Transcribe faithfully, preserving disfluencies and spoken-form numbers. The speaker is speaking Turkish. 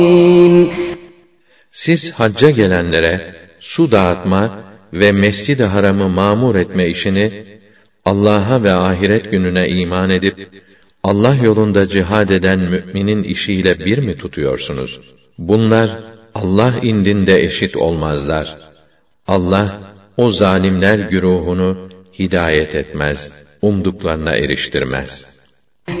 Siz hacca gelenlere su dağıtma ve Mescid-i Haram'ı mamur etme işini, Allah'a ve ahiret gününe iman edip, Allah yolunda cihad eden müminin işiyle bir mi tutuyorsunuz? Bunlar, Allah indinde eşit olmazlar. Allah, o zalimler güruhunu hidayet etmez, umduklarına eriştirmez.